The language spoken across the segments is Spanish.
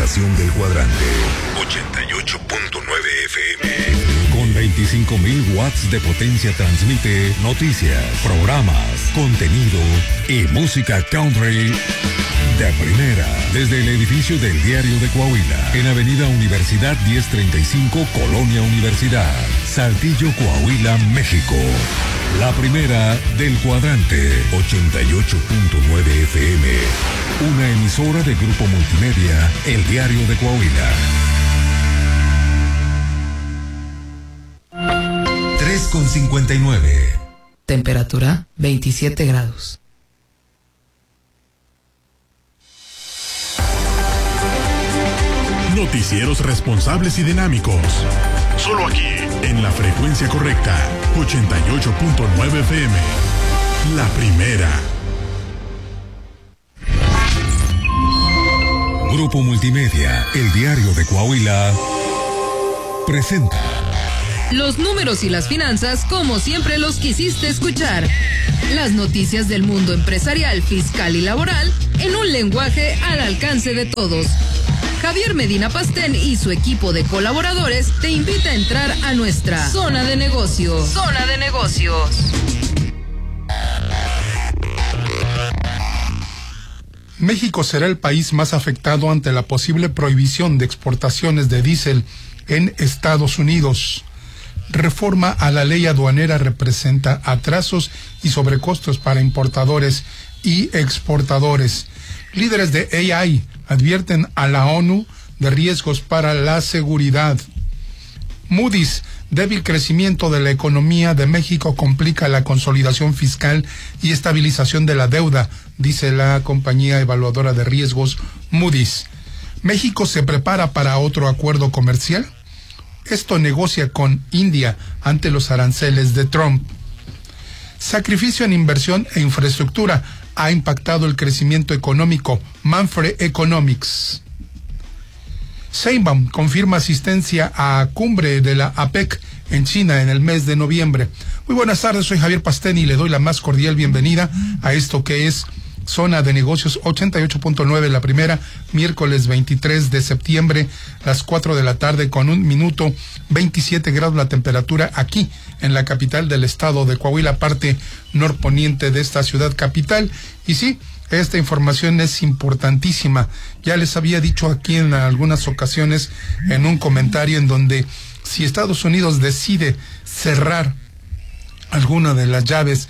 estación del cuadrante. 88.9 FM. Con 25.000 watts de potencia transmite noticias, programas, contenido y música country de primera. Desde el edificio del Diario de Coahuila, en Avenida Universidad 1035, Colonia Universidad, Saltillo, Coahuila, México. La primera del cuadrante. 88.9 FM. Una emisora de Grupo Multimedia, El Diario de Coahuila. 3:59. Temperatura 27 grados. Noticieros responsables y dinámicos. Solo aquí, en la frecuencia correcta. 88.9 FM. La primera. Grupo Multimedia, El Diario de Coahuila, presenta los números y las finanzas como siempre los quisiste escuchar. Las noticias del mundo empresarial, fiscal y laboral en un lenguaje al alcance de todos. Javier Medina Pastén y su equipo de colaboradores te invita a entrar a nuestra zona de negocios. Zona de negocios. México será el país más afectado ante la posible prohibición de exportaciones de diésel en Estados Unidos. Reforma a la ley aduanera representa atrasos y sobrecostos para importadores y exportadores. Líderes de AI advierten a la ONU de riesgos para la seguridad. Moody's: débil crecimiento de la economía de México complica la consolidación fiscal y estabilización de la deuda, dice la compañía evaluadora de riesgos Moody's. ¿México se prepara para otro acuerdo comercial? Esto negocia con India ante los aranceles de Trump. Sacrificio en inversión e infraestructura ha impactado el crecimiento económico. Manfre Economics. Sheinbaum confirma asistencia a cumbre de la APEC en China en el mes de noviembre. Muy buenas tardes, soy Javier Pastén y le doy la más cordial bienvenida a esto que es Zona de Negocios 88.9, la primera, miércoles 23 de septiembre, las 4 de la tarde con 1 minuto, 27 grados la temperatura aquí en la capital del estado de Coahuila, parte norponiente de esta ciudad capital. Y sí, esta información es importantísima. Ya les había dicho aquí en algunas ocasiones en un comentario en donde si Estados Unidos decide cerrar alguna de las llaves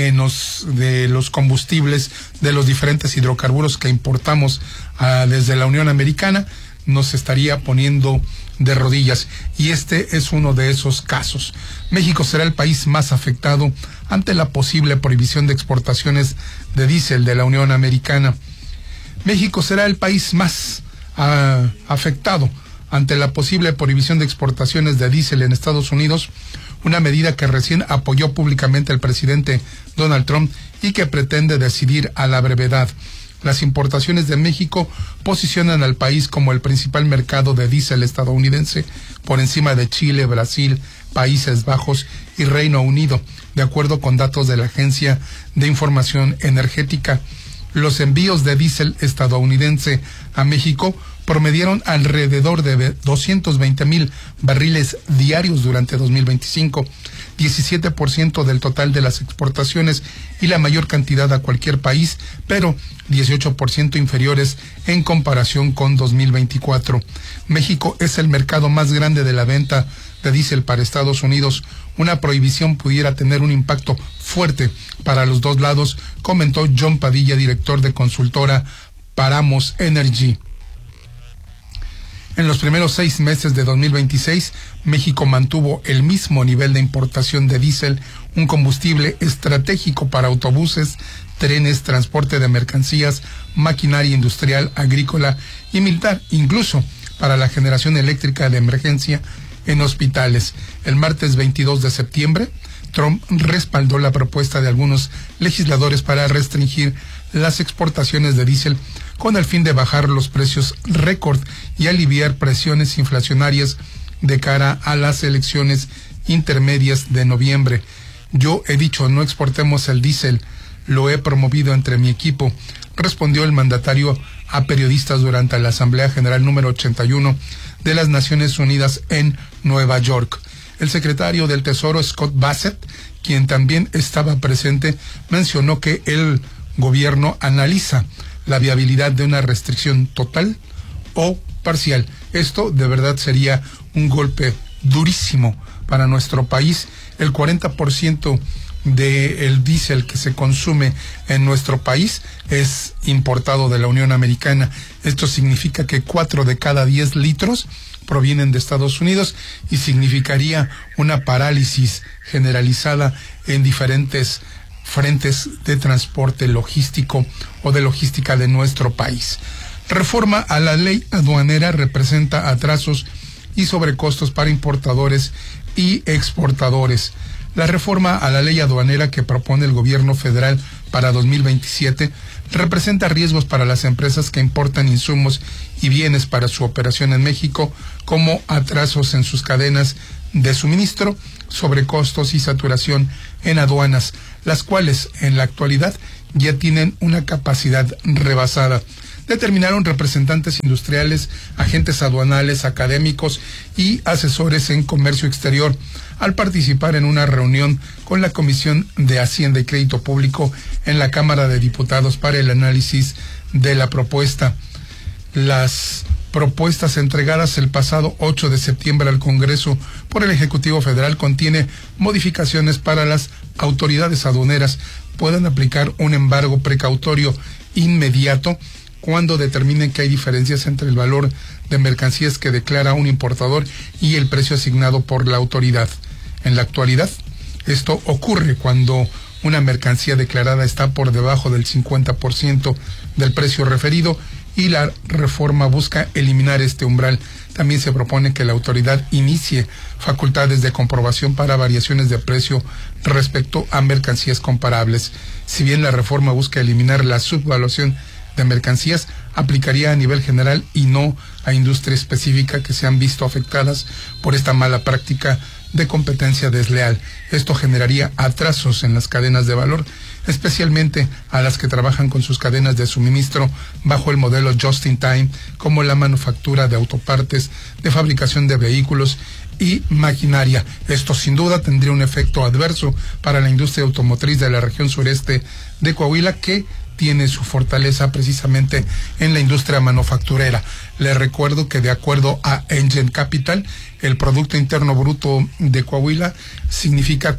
de los combustibles de los diferentes hidrocarburos que importamos desde la Unión Americana, nos estaría poniendo de rodillas, y este es uno de esos casos. México será el país más afectado ante la posible prohibición de exportaciones de diésel de la Unión Americana. México será el país más afectado ante la posible prohibición de exportaciones de diésel en Estados Unidos, una medida que recién apoyó públicamente el presidente Donald Trump y que pretende decidir a la brevedad. Las importaciones de México posicionan al país como el principal mercado de diésel estadounidense, por encima de Chile, Brasil, Países Bajos y Reino Unido, de acuerdo con datos de la Agencia de Información Energética. Los envíos de diésel estadounidense a México promedieron alrededor de 220,000 barriles diarios durante 2025, 17% del total de las exportaciones y la mayor cantidad a cualquier país, pero 18% inferiores en comparación con 2024. México es el mercado más grande de la venta de diésel para Estados Unidos. Una prohibición pudiera tener un impacto fuerte para los dos lados, comentó John Padilla, director de consultora Paramos Energy. En los primeros 6 meses de 2026, México mantuvo el mismo nivel de importación de diésel, un combustible estratégico para autobuses, trenes, transporte de mercancías, maquinaria industrial, agrícola y militar, incluso para la generación eléctrica de emergencia en hospitales. El martes 22 de septiembre, Trump respaldó la propuesta de algunos legisladores para restringir las exportaciones de diésel con el fin de bajar los precios récord y aliviar presiones inflacionarias de cara a las elecciones intermedias de noviembre. Yo he dicho, no exportemos el diésel, lo he promovido entre mi equipo, respondió el mandatario a periodistas durante la Asamblea General número 81 de las Naciones Unidas en Nueva York. El secretario del Tesoro, Scott Bassett, quien también estaba presente, mencionó que el gobierno analiza la viabilidad de una restricción total o parcial. Esto de verdad sería un golpe durísimo para nuestro país. El 40% del diésel que se consume en nuestro país es importado de la Unión Americana. Esto significa que 4 de cada 10 litros provienen de Estados Unidos y significaría una parálisis generalizada en diferentes frentes de transporte logístico o de logística de nuestro país. Reforma a la ley aduanera representa atrasos y sobrecostos para importadores y exportadores. La reforma a la ley aduanera que propone el gobierno federal para 2027 representa riesgos para las empresas que importan insumos y bienes para su operación en México, como atrasos en sus cadenas de suministro, sobrecostos y saturación en aduanas, las cuales en la actualidad ya tienen una capacidad rebasada. Determinaron representantes industriales, agentes aduanales, académicos y asesores en comercio exterior al participar en una reunión con la Comisión de Hacienda y Crédito Público en la Cámara de Diputados para el análisis de la propuesta. Las propuestas entregadas el pasado 8 de septiembre al Congreso por el Ejecutivo Federal contiene modificaciones para las autoridades aduaneras puedan aplicar un embargo precautorio inmediato cuando determinen que hay diferencias entre el valor de mercancías que declara un importador y el precio asignado por la autoridad. En la actualidad, esto ocurre cuando una mercancía declarada está por debajo del 50% del precio referido y la reforma busca eliminar este umbral. También se propone que la autoridad inicie facultades de comprobación para variaciones de precio respecto a mercancías comparables. Si bien la reforma busca eliminar la subvaluación de mercancías, aplicaría a nivel general y no a industria específica que se han visto afectadas por esta mala práctica de competencia desleal. Esto generaría atrasos en las cadenas de valor, especialmente a las que trabajan con sus cadenas de suministro bajo el modelo just in time, como la manufactura de autopartes, de fabricación de vehículos y maquinaria. Esto sin duda tendría un efecto adverso para la industria automotriz de la región sureste de Coahuila, que tiene su fortaleza precisamente en la industria manufacturera. Les recuerdo que de acuerdo a Engine Capital, el Producto Interno Bruto de Coahuila significa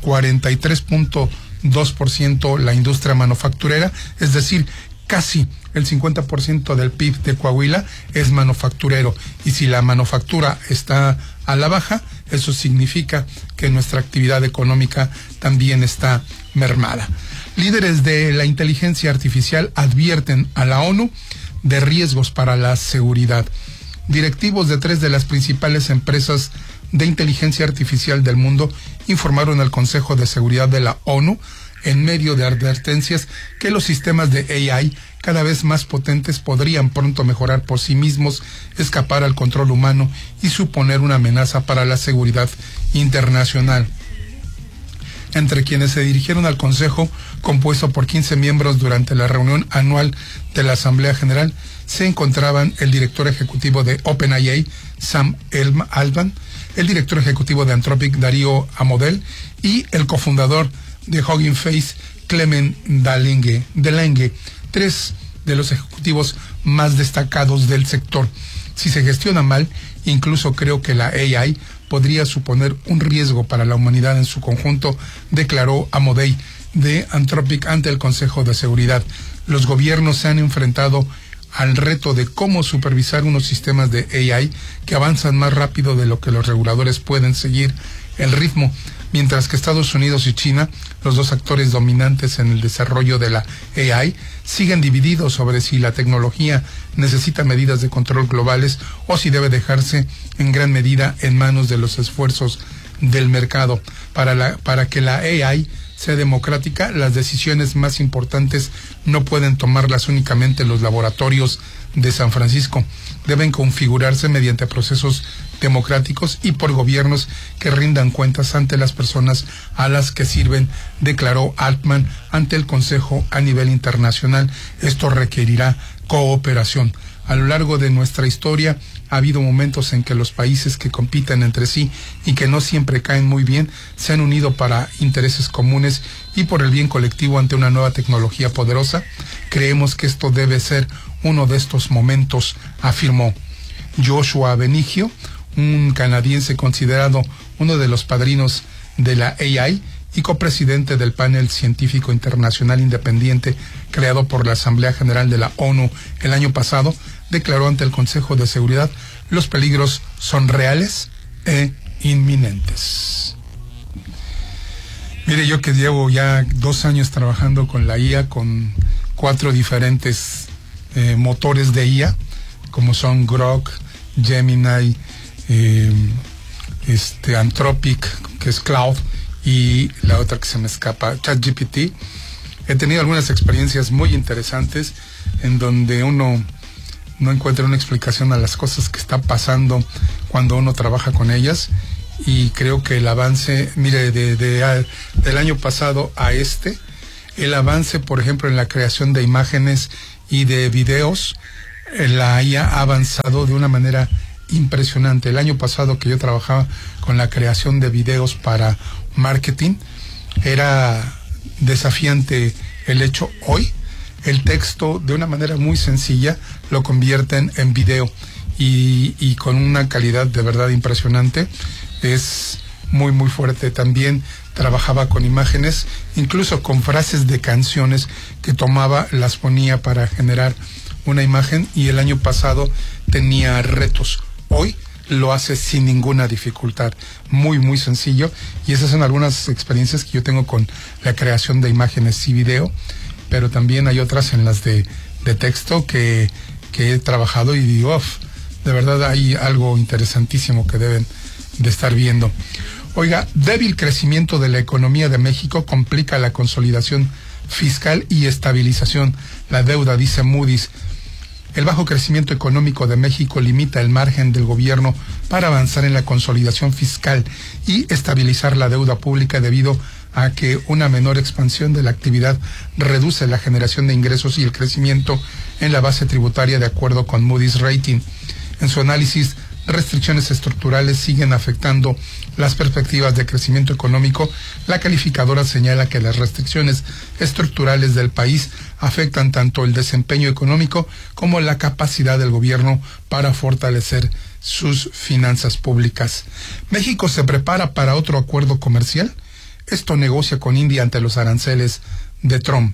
43.2% la industria manufacturera, es decir, casi el 50% del PIB de Coahuila es manufacturero, y si la manufactura está a la baja, eso significa que nuestra actividad económica también está mermada. Líderes de la inteligencia artificial advierten a la ONU de riesgos para la seguridad. Directivos de 3 de las principales empresas de inteligencia artificial del mundo informaron al Consejo de Seguridad de la ONU, en medio de advertencias, que los sistemas de AI cada vez más potentes podrían pronto mejorar por sí mismos, escapar al control humano y suponer una amenaza para la seguridad internacional. Entre quienes se dirigieron al Consejo, compuesto por 15 miembros durante la reunión anual de la Asamblea General, se encontraban el director ejecutivo de OpenAI, Sam Altman, el director ejecutivo de Anthropic, Darío Amodei, y el cofundador de Hugging Face, Clement Delangue, 3 de los ejecutivos más destacados del sector. Si se gestiona mal, incluso creo que la AI podría suponer un riesgo para la humanidad en su conjunto, declaró Amodei de Anthropic ante el Consejo de Seguridad. Los gobiernos se han enfrentado al reto de cómo supervisar unos sistemas de AI que avanzan más rápido de lo que los reguladores pueden seguir el ritmo, mientras que Estados Unidos y China, los dos actores dominantes en el desarrollo de la AI, siguen divididos sobre si la tecnología necesita medidas de control globales o si debe dejarse en gran medida en manos de los esfuerzos del mercado. Para que la AI sea democrática, las decisiones más importantes no pueden tomarlas únicamente los laboratorios de San Francisco. Deben configurarse mediante procesos democráticos y por gobiernos que rindan cuentas ante las personas a las que sirven, declaró Altman ante el Consejo a nivel internacional. Esto requerirá cooperación. A lo largo de nuestra historia ha habido momentos en que los países que compiten entre sí y que no siempre caen muy bien se han unido para intereses comunes y por el bien colectivo ante una nueva tecnología poderosa. Creemos que esto debe ser uno de estos momentos, afirmó. Joshua Benicio, un canadiense considerado uno de los padrinos de la AI y copresidente del panel científico internacional independiente creado por la Asamblea General de la ONU el año pasado, declaró ante el Consejo de Seguridad: los peligros son reales e inminentes. Mire, yo que llevo ya 2 años trabajando con la IA, con 4 diferentes motores de IA, como son Grok, Gemini, Anthropic, que es Cloud, y la otra que se me escapa, ChatGPT. He tenido algunas experiencias muy interesantes en donde uno no encuentra una explicación a las cosas que está pasando cuando uno trabaja con ellas, y creo que el avance, mire, del año pasado a el avance, por ejemplo, en la creación de imágenes y de videos, la IA ha avanzado de una manera impresionante. El año pasado que yo trabajaba con la creación de videos para marketing, era desafiante el hecho. Hoy el texto, de una manera muy sencilla, lo convierten en video y con una calidad de verdad impresionante. Es muy muy fuerte. También trabajaba con imágenes, incluso con frases de canciones que tomaba, las ponía para generar una imagen, y el año pasado tenía retos. Hoy lo hace sin ninguna dificultad, muy muy sencillo, y esas son algunas experiencias que yo tengo con la creación de imágenes y video, pero también hay otras en las de texto que he trabajado y digo, de verdad hay algo interesantísimo que deben de estar viendo. Oiga, débil crecimiento de la economía de México complica la consolidación fiscal y estabilización la deuda, dice Moody's. El bajo crecimiento económico de México limita el margen del gobierno para avanzar en la consolidación fiscal y estabilizar la deuda pública, debido a que una menor expansión de la actividad reduce la generación de ingresos y el crecimiento en la base tributaria, de acuerdo con Moody's Rating. En su análisis, restricciones estructurales siguen afectando las perspectivas de crecimiento económico. La calificadora señala que las restricciones estructurales del país afectan tanto el desempeño económico como la capacidad del gobierno para fortalecer sus finanzas públicas. México se prepara para otro acuerdo comercial. Esto negocia con India ante los aranceles de Trump.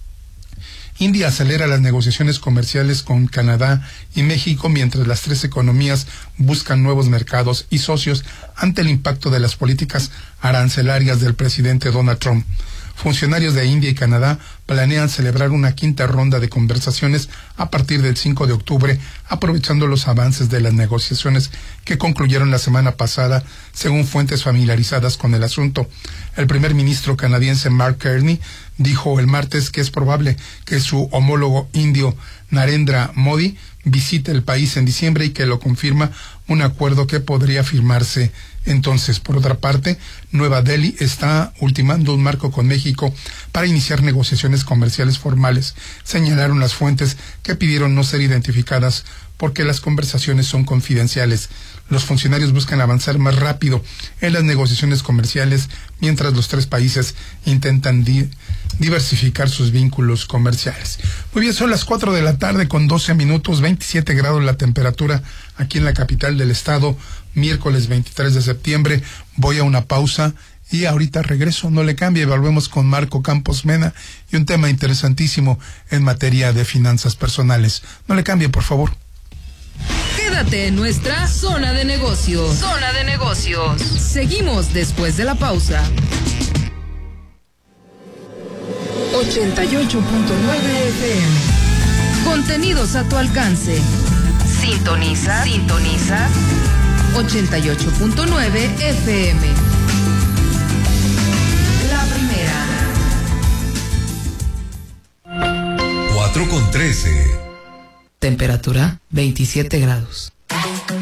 India acelera las negociaciones comerciales con Canadá y México, mientras las 3 economías buscan nuevos mercados y socios ante el impacto de las políticas arancelarias del presidente Donald Trump. Funcionarios de India y Canadá planean celebrar una 5ª ronda de conversaciones a partir del 5 de octubre, aprovechando los avances de las negociaciones que concluyeron la semana pasada, según fuentes familiarizadas con el asunto. El primer ministro canadiense Mark Carney dijo el martes que es probable que su homólogo indio Narendra Modi visite el país en diciembre, y que lo confirma un acuerdo que podría firmarse entonces. Por otra parte, Nueva Delhi está ultimando un marco con México para iniciar negociaciones comerciales formales, señalaron las fuentes, que pidieron no ser identificadas porque las conversaciones son confidenciales. Los funcionarios buscan avanzar más rápido en las negociaciones comerciales, mientras los 3 países intentan diversificar sus vínculos comerciales. Muy bien, son las 4 de la tarde con 12 minutos, 27 grados la temperatura aquí en la capital del estado, miércoles 23 de septiembre. Voy a una pausa y ahorita regreso, no le cambie, volvemos con Marco Campos Mena y un tema interesantísimo en materia de finanzas personales. No le cambie, por favor. Quédate en nuestra zona de negocios. Zona de negocios. Seguimos después de la pausa. 88.9 FM. Contenidos a tu alcance. Sintoniza 88.9 FM. La primera. 4:13. Temperatura 27 grados.